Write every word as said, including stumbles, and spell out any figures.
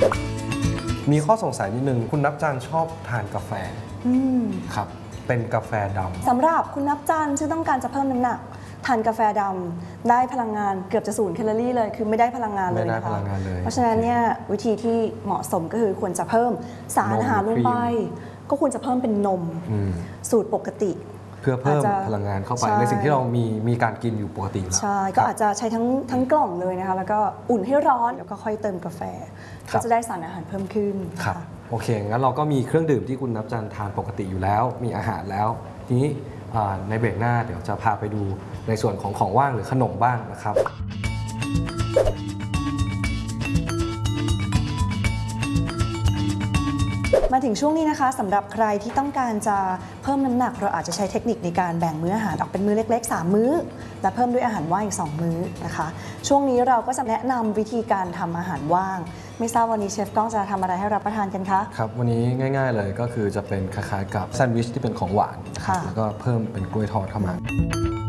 มีข้อสงสัยนิดนึงคุณนับจันชอบทานกาแฟครับเป็นกาแฟดำสำหรับคุณนับจันที่ต้องการจะเพิ่มน้ำหนักทานกาแฟดำได้พลังงานเกือบจะศูนย์แคลอรี่เลยคือไม่ได้พลังงานเลยนะคะเพราะฉะนั้นเนี่ยวิธีที่เหมาะสมก็คือควรจะเพิ่มสารอาหารลงไปก็ควรจะเพิ่มเป็นนมสูตรปกติเพื่อเพิ่มพลังงานเข้าไปในสิ่งที่เรามีมีการกินอยู่ปกติแล้วใช่ก็อาจจะใช้ทั้งทั้งกล่องเลยนะคะแล้วก็อุ่นให้ร้อนแล้วก็ค่อยเติมกาแฟก็จะได้สารอาหารเพิ่มขึ้นครับโอเคงั้นเราก็มีเครื่องดื่มที่คุณนับจันทานปกติอยู่แล้วมีอาหารแล้วทีนี้ในเบรกหน้าเดี๋ยวจะพาไปดูในส่วนของของว่างหรือขนมบ้างนะครับมาถึงช่วงนี้นะคะสำหรับใครที่ต้องการจะเพิ่มน้ำหนักเราอาจจะใช้เทคนิคในการแบ่งมื้ออาหารออกเป็นมื้อเล็กๆสามมื้อและเพิ่มด้วยอาหารว่างอีกสองมื้อนะคะช่วงนี้เราก็จะแนะนำวิธีการทำอาหารว่างไม่ทราบวันนี้เชฟก้องจะทำอะไรให้รับประทานกันคะครับวันนี้ง่ายๆเลยก็คือจะเป็นคล้ายๆกับแซนด์วิชที่เป็นของหวานแล้วก็เพิ่มเป็นกล้วยทอดเข้ามา